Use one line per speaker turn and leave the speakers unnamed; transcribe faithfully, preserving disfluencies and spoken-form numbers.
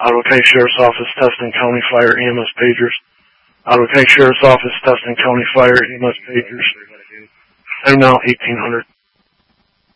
Ottawa County Sheriff's Office testing county fire E M S pagers. Ottawa County Sheriff's Office testing county fire E M S pagers. And now eighteen hundred.